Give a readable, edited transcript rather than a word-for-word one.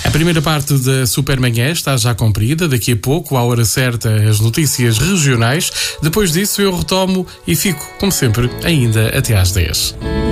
A primeira parte da Supermanhã está já cumprida. Daqui a pouco, à hora certa, as notícias regionais. Depois disso eu retomo e fico, como sempre, ainda até às 10.